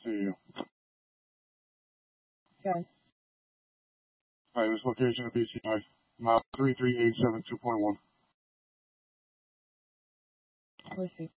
See you. Okay. Alright, this location of BCI. Mile 33872.1. Where's she?